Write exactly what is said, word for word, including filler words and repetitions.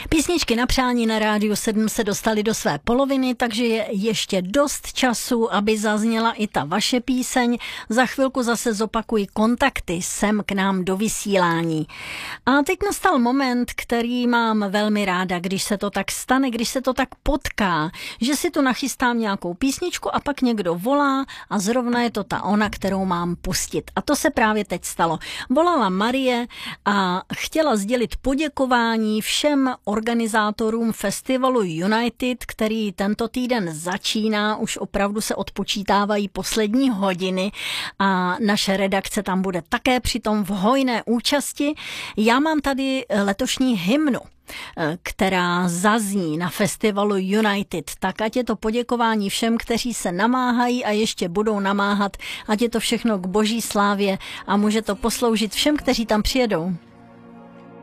Písničky na přání na Rádiu sedm se dostaly do své poloviny, takže je ještě dost času, aby zazněla i ta vaše píseň. Za chvilku zase zopakuji kontakty sem k nám do vysílání. A teď nastal moment, který mám velmi ráda, když se to tak stane, když se to tak potká, že si tu nachystám nějakou písničku a pak někdo volá a zrovna je to ta ona, kterou mám pustit. A to se právě teď stalo. Volala Marie a chtěla sdělit poděkování všem organizátorům festivalu United, který tento týden začíná, už opravdu se odpočítávají poslední hodiny a naše redakce tam bude také přitom v hojné účasti. Já mám tady letošní hymnu, která zazní na festivalu United, tak ať je to poděkování všem, kteří se namáhají a ještě budou namáhat, ať je to všechno k boží slávě a může to posloužit všem, kteří tam přijedou.